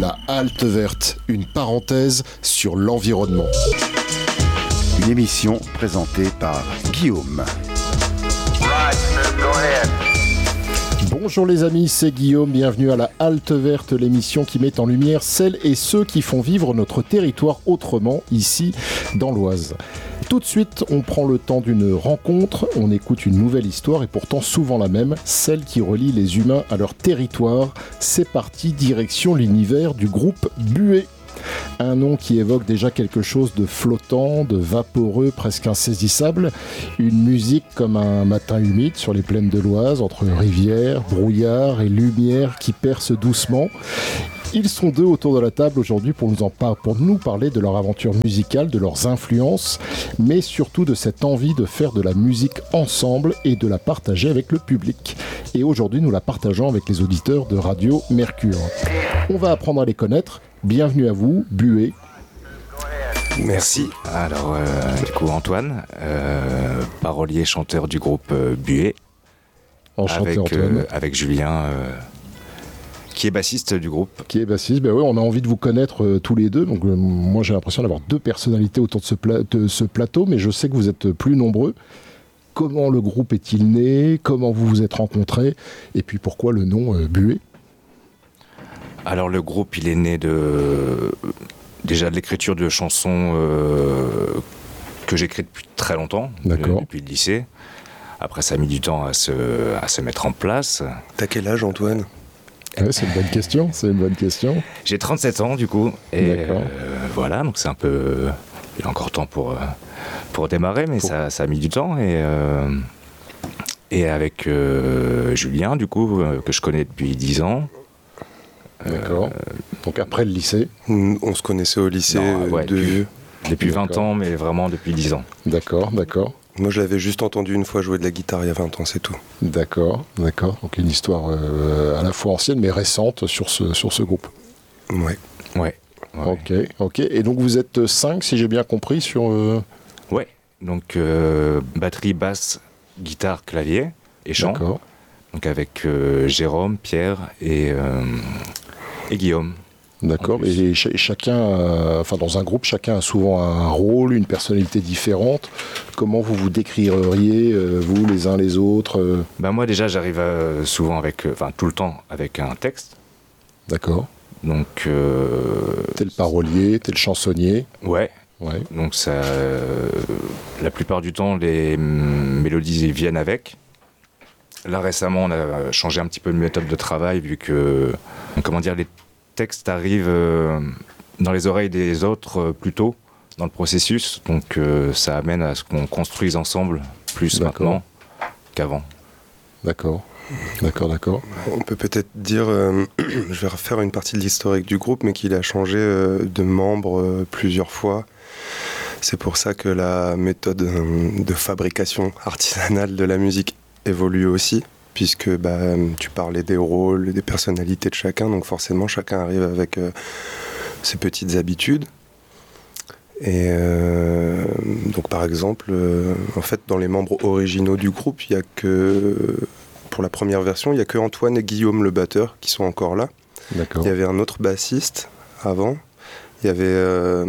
La halte verte, une parenthèse sur l'environnement. Une émission présentée par Guillaume. Bonjour les amis, c'est Guillaume, bienvenue à la halte verte, l'émission qui met en lumière celles et ceux qui font vivre notre territoire autrement, ici dans l'Oise. Tout de suite, on prend le temps d'une rencontre, on écoute une nouvelle histoire et pourtant souvent la même, celle qui relie les humains à leur territoire. C'est parti, direction l'univers du groupe Buée. Un nom qui évoque déjà quelque chose de flottant, de vaporeux, presque insaisissable. Une musique comme un matin humide sur les plaines de l'Oise, entre rivières, brouillard et lumière qui percent doucement. Ils sont deux autour de la table aujourd'hui pour nous parler de leur aventure musicale, de leurs influences, mais surtout de cette envie de faire de la musique ensemble et de la partager avec le public. Et aujourd'hui, nous la partageons avec les auditeurs de Radio Mercure. On va apprendre à les connaître. Bienvenue à vous, Buée. Merci. Alors, du coup, Antoine, parolier, chanteur du groupe Buée. Enchanté, Antoine. Avec Julien, qui est bassiste du groupe. Qui est bassiste, ben oui, on a envie de vous connaître tous les deux. Donc, moi, j'ai l'impression d'avoir deux personnalités autour de ce plateau, mais je sais que vous êtes plus nombreux. Comment le groupe est-il né ? Comment vous vous êtes rencontrés ? Et puis, pourquoi le nom Buée ? Alors le groupe, il est né déjà de l'écriture de chansons que j'écris depuis très longtemps, depuis le lycée. Après, ça a mis du temps à se mettre en place. T'as quel âge, Antoine ? Ouais, c'est une bonne question. J'ai 37 ans du coup, et voilà, donc c'est un peu... Il y a encore temps pour démarrer, mais ça a mis du temps, et avec Julien, du coup, que je connais depuis 10 ans. D'accord. Donc après le lycée. On se connaissait au lycée depuis 20 ans, mais vraiment depuis 10 ans. D'accord. Moi, je l'avais juste entendu une fois jouer de la guitare il y a 20 ans, c'est tout. D'accord. Donc une histoire à la fois ancienne, mais récente sur ce groupe. Ouais. Ok. Et donc vous êtes 5, si j'ai bien compris, sur... Ouais. Donc batterie, basse, guitare, clavier et chant. D'accord. Donc avec Jérôme, Pierre et Guillaume. D'accord, et chacun, dans un groupe, chacun a souvent un rôle, une personnalité différente. Comment vous vous décririez, vous, les uns les autres Moi déjà, j'arrive souvent tout le temps avec un texte. D'accord. Donc... T'es le parolier, t'es le chansonnier. Ouais. Donc ça, la plupart du temps, les mélodies viennent avec. Là, récemment, on a changé un petit peu de méthode de travail, vu que, les textes arrivent dans les oreilles des autres plus tôt dans le processus. Donc, ça amène à ce qu'on construise ensemble plus maintenant qu'avant. D'accord. On peut peut-être dire, je vais refaire une partie de l'historique du groupe, mais qu'il a changé de membres plusieurs fois. C'est pour ça que la méthode de fabrication artisanale de la musique évolue aussi, puisque tu parlais des rôles, des personnalités de chacun, donc forcément chacun arrive avec ses petites habitudes. Et donc par exemple, dans les membres originaux du groupe, il y a que, pour la première version, il y a que Antoine et Guillaume le batteur qui sont encore là. D'accord. Il y avait un autre bassiste avant. Il y avait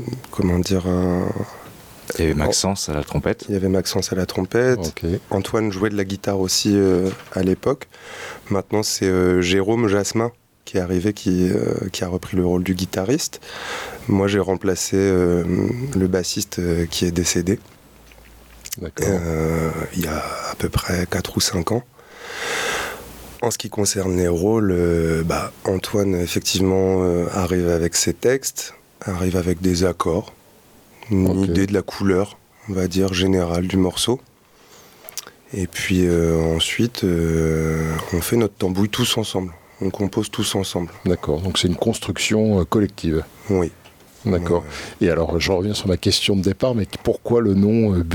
Il y avait Maxence à la trompette. Okay. Antoine jouait de la guitare aussi à l'époque. Maintenant, c'est Jérôme Jasmin qui est arrivé, qui a repris le rôle du guitariste. Moi, j'ai remplacé le bassiste qui est décédé. D'accord. Il y a à peu près 4 ou 5 ans. En ce qui concerne les rôles, Antoine, effectivement, arrive avec ses textes, arrive avec des accords, une idée de la couleur, on va dire, générale du morceau. Et puis ensuite, on fait notre tambouille tous ensemble. On compose tous ensemble. D'accord, donc c'est une construction collective. Oui. D'accord. Et alors, je reviens sur ma question de départ, mais pourquoi le nom Buée ?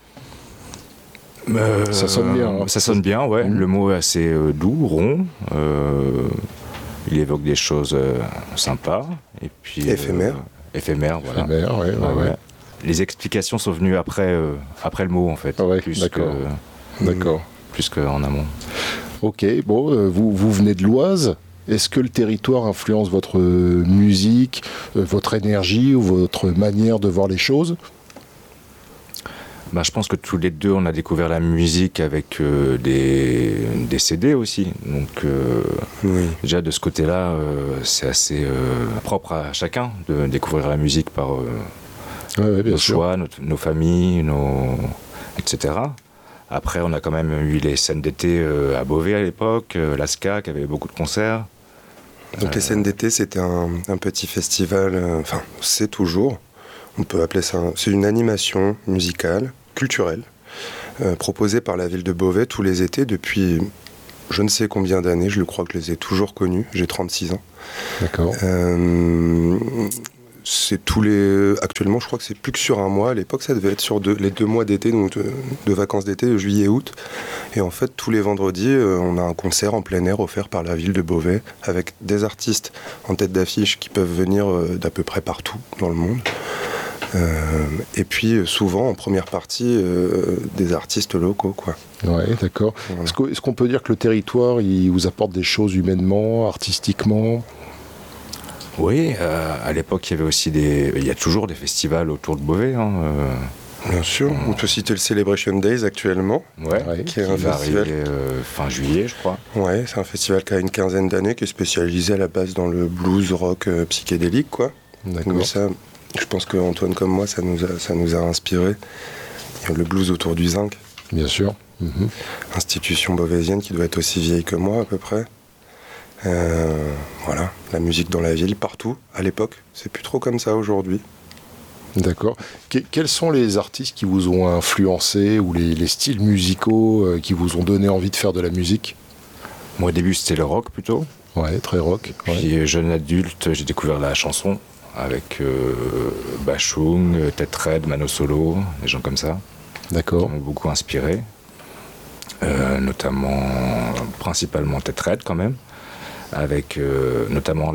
Ça sonne bien. Hein. Ça sonne bien, ouais. Le mot est assez doux, rond. Il évoque des choses sympas. Et puis, éphémères. Voilà. Éphémères, ouais. Les explications sont venues après le mot, en fait. Ouais, plus d'accord. Plus qu'en amont. Ok, bon, vous venez de l'Oise. Est-ce que le territoire influence votre musique, votre énergie ou votre manière de voir les choses ? Je pense que tous les deux, on a découvert la musique avec des CD aussi. Donc, déjà de ce côté-là, c'est assez propre à chacun de découvrir la musique par nos choix, nos familles, etc. Après, on a quand même eu les scènes d'été à Beauvais à l'époque, l'ASCA qui avait beaucoup de concerts. Donc les scènes d'été, c'était un petit festival, c'est toujours, on peut appeler ça, c'est une animation musicale, culturelle, proposée par la ville de Beauvais tous les étés depuis je ne sais combien d'années, je crois que je les ai toujours connus, j'ai 36 ans. D'accord. C'est actuellement je crois que c'est plus que sur un mois, à l'époque ça devait être sur les 2 mois d'été, donc de vacances d'été, de juillet et août, et en fait tous les vendredis on a un concert en plein air offert par la ville de Beauvais avec des artistes en tête d'affiche qui peuvent venir d'à peu près partout dans le monde. Et puis souvent en première partie des artistes locaux, quoi. Ouais, d'accord. Voilà. Est-ce qu'on peut dire que le territoire il vous apporte des choses humainement, artistiquement ? Oui, à l'époque il y avait aussi il y a toujours des festivals autour de Beauvais. Bien sûr, on peut citer le Celebration Days actuellement, qui est un festival fin juillet, je crois. Ouais, c'est un festival qui a une 15aine d'années, qui est spécialisé à la base dans le blues rock psychédélique, quoi. D'accord. Mais ça, je pense qu'Antoine comme moi, ça nous a inspiré. Le blues autour du zinc. Bien sûr. Institution beauvaisienne qui doit être aussi vieille que moi à peu près. Voilà, la musique dans la ville, partout, à l'époque. C'est plus trop comme ça aujourd'hui. D'accord. Quels sont les artistes qui vous ont influencé ou les styles musicaux qui vous ont donné envie de faire de la musique ? Moi au début c'était le rock plutôt. Ouais, très rock. Puis jeune adulte, j'ai découvert la chanson avec Bashung, Ted Red, Mano Solo, des gens comme ça. D'accord. Qui m'ont beaucoup inspiré. Principalement Ted Red quand même. Avec notamment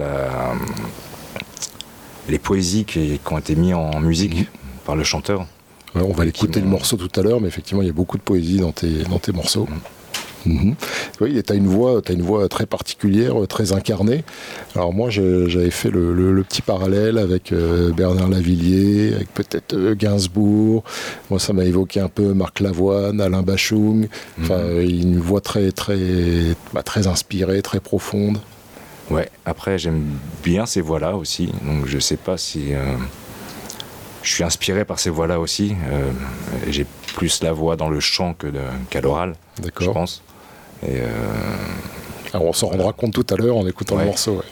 les poésies qui ont été mises en musique par le chanteur. Ouais, on va écouter le morceau tout à l'heure, mais effectivement, il y a beaucoup de poésie dans tes morceaux. Oui, et tu as une voix très particulière, très incarnée. Alors moi, j'avais fait le petit parallèle avec Bernard Lavilliers, avec peut-être Gainsbourg. Moi, ça m'a évoqué un peu Marc Lavoine, Alain Bashung. Une voix très inspirée, très profonde. Ouais, après, j'aime bien ces voix-là aussi. Donc, je sais pas si... je suis inspiré par ces voix-là aussi. J'ai plus la voix dans le chant qu'à l'oral, d'accord. Je pense. Alors on s'en rendra compte tout à l'heure en écoutant le morceau.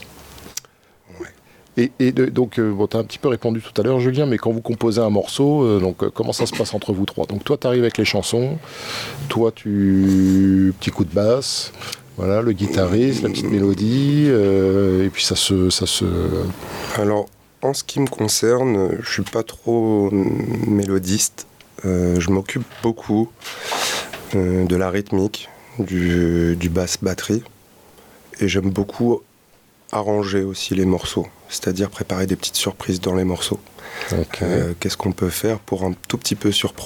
Et donc, tu as un petit peu répondu tout à l'heure, Julien, mais quand vous composez un morceau, comment ça se passe entre vous trois ? Donc toi, tu arrives avec les chansons, toi, petit coup de basse, voilà, le guitariste, la petite mélodie, et puis ça se... Alors, en ce qui me concerne, je suis pas trop mélodiste. Je m'occupe beaucoup de la rythmique, du basse-batterie. Et j'aime beaucoup arranger aussi les morceaux, c'est-à-dire préparer des petites surprises dans les morceaux. Okay. Qu'est-ce qu'on peut faire pour un tout petit peu surprendre ?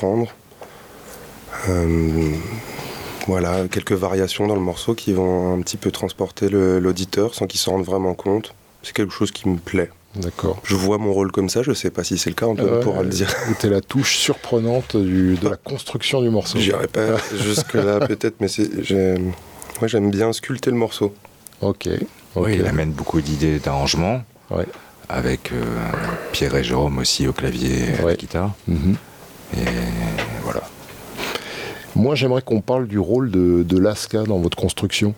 Voilà, quelques variations dans le morceau qui vont un petit peu transporter l'auditeur sans qu'il s'en rende vraiment compte. C'est quelque chose qui me plaît. D'accord. Je vois mon rôle comme ça, je sais pas si c'est le cas, Antoine pourra le dire. T'es la touche surprenante de la construction du morceau. J'irai pas jusque-là peut-être, mais moi j'aime bien sculpter le morceau. Ok. Oui, il amène beaucoup d'idées d'arrangement, avec Pierre et Jérôme aussi au clavier et à la guitare. Et voilà. Moi, j'aimerais qu'on parle du rôle de l'ASCA dans votre construction.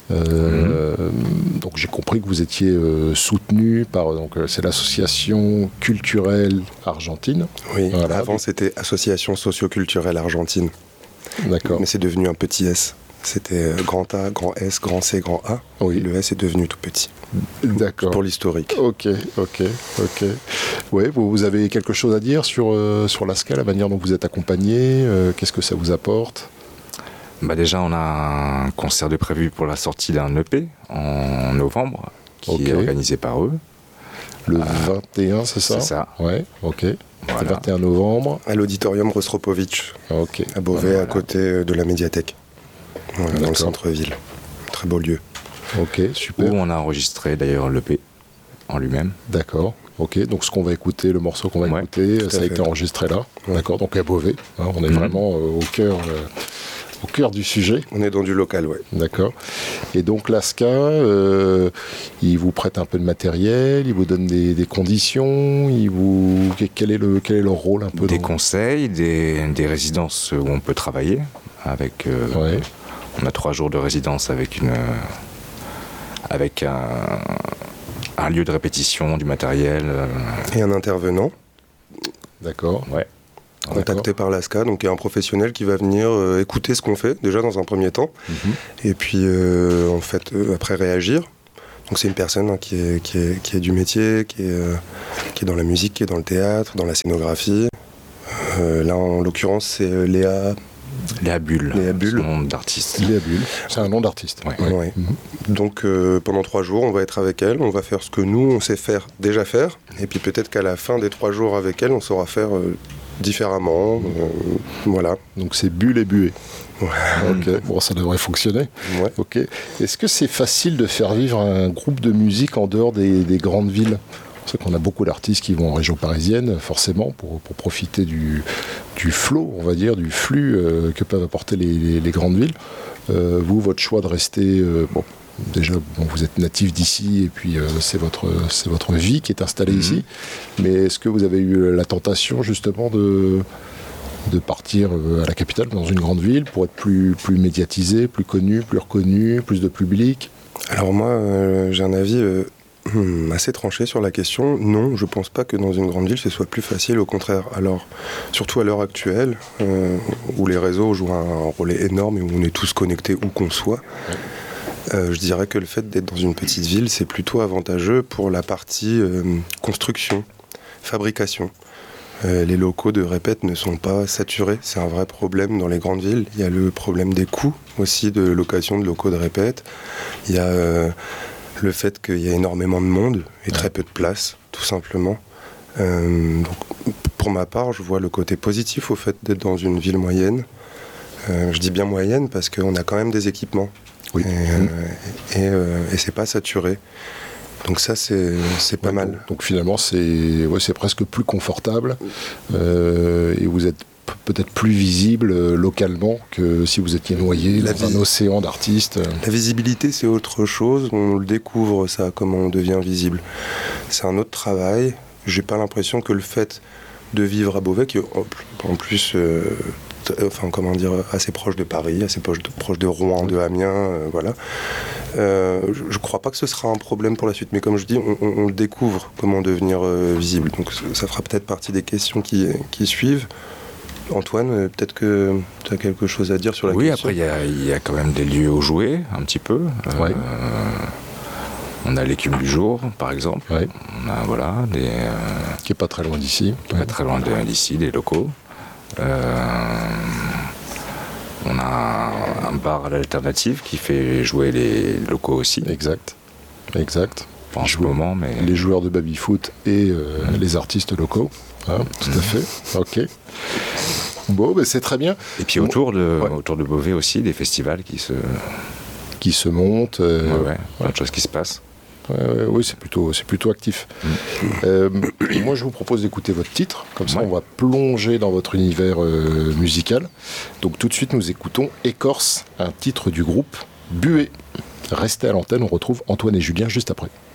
Donc j'ai compris que vous étiez soutenu par c'est l'association culturelle argentine. Oui, voilà. Avant c'était association socio-culturelle argentine. D'accord. Mais c'est devenu un petit S. C'était grand A, grand S, grand C, grand A. Oui. Et le S est devenu tout petit. D'accord. Pour l'historique. Ok. Ouais, vous avez quelque chose à dire sur l'ASCA, la manière dont vous êtes accompagné, qu'est-ce que ça vous apporte ? Déjà, on a un concert de prévu pour la sortie d'un EP en novembre, qui est organisé par eux. Le 21, c'est ça ? C'est ça. Ouais, ok. Voilà. Le 21 novembre. À l'auditorium Rostropovitch, à Beauvais, à côté de la médiathèque. Voilà, dans le centre-ville. Très beau lieu. Ok, super. Où on a enregistré d'ailleurs l'EP en lui-même. D'accord. Ok, donc ce qu'on va écouter, le morceau qu'on va écouter, ça a été enregistré là. D'accord, donc à Beauvais. Hein, on est vraiment au cœur du sujet. On est dans du local, ouais. D'accord. Et donc l'ASCA, il vous prête un peu de matériel, il vous donne des conditions, quel est leur rôle un peu des conseils, des résidences où on peut travailler. Avec, on a 3 jours de résidence avec un lieu de répétition, du matériel. Et un intervenant. D'accord. Ouais. Contacté par l'ASCA, donc il y a un professionnel qui va venir écouter ce qu'on fait, déjà dans un premier temps, et puis en fait après réagir. Donc c'est une personne qui est du métier, qui est dans la musique, qui est dans le théâtre, dans la scénographie. Là en l'occurrence c'est Léa Bull. Léa Bull. C'est un nom d'artiste. Léa Bull. C'est un nom d'artiste. Ouais. Donc pendant 3 jours, on va être avec elle, on va faire ce que nous, on sait déjà faire, et puis peut-être qu'à la fin des 3 jours avec elle, on saura faire différemment. Voilà. Donc c'est Bull et Buée. Ouais. Ok, bon, ça devrait fonctionner. Ouais. Ok. Est-ce que c'est facile de faire vivre un groupe de musique en dehors des grandes villes ? C'est qu'on a beaucoup d'artistes qui vont en région parisienne, forcément, pour profiter du flow, on va dire, du flux que peuvent apporter les grandes villes. Vous, votre choix de rester... déjà, vous êtes natif d'ici, et puis c'est votre vie qui est installée ici. Mais est-ce que vous avez eu la tentation, justement, de partir à la capitale, dans une grande ville, pour être plus médiatisé, plus connu, plus reconnu, plus de public ? Alors moi, j'ai un avis... assez tranché sur la question. Non, je pense pas que dans une grande ville ce soit plus facile, au contraire. Alors, surtout à l'heure actuelle, où les réseaux jouent un rôle énorme et où on est tous connectés où qu'on soit, je dirais que le fait d'être dans une petite ville, c'est plutôt avantageux pour la partie construction, fabrication. Les locaux de répète ne sont pas saturés, c'est un vrai problème dans les grandes villes. Il y a le problème des coûts aussi de location de locaux de répète. Il y a le fait qu'il y a énormément de monde et très peu de place, tout simplement. Donc, pour ma part, je vois le côté positif au fait d'être dans une ville moyenne. Je dis bien moyenne parce qu'on a quand même des équipements. Oui. Et c'est pas saturé. Donc ça, c'est pas mal. Donc finalement, c'est presque plus confortable. Et vous êtes peut-être plus visible localement que si vous étiez noyé dans un océan d'artistes. La visibilité, c'est autre chose. On le découvre, ça, comment on devient visible. C'est un autre travail. J'ai pas l'impression que le fait de vivre à Beauvais, qui en plus, assez proche de Paris, assez proche de Rouen, de Amiens, voilà. Je crois pas que ce sera un problème pour la suite. Mais comme je dis, on le découvre, comment devenir visible. Donc ça fera peut-être partie des questions qui suivent. Antoine, peut-être que tu as quelque chose à dire sur la question. Oui, après, il y a quand même des lieux où jouer, un petit peu. On a l'écume du jour, par exemple. Ouais. On a, qui n'est pas très loin d'ici. Pas très loin d'ici, des locaux. On a un bar à l'alternative qui fait jouer les locaux aussi. Exact. Pas en ce moment, mais... Les joueurs de baby-foot et les artistes locaux. Tout à fait. Ok. Bon, c'est très bien. Et puis autour de Beauvais aussi, des festivals qui se montent. Plein de choses qui se passent. Oui, c'est plutôt actif. Moi, je vous propose d'écouter votre titre. Comme ça, on va plonger dans votre univers musical. Donc, tout de suite, nous écoutons Écorce, un titre du groupe Buée. Restez à l'antenne, on retrouve Antoine et Julien juste après.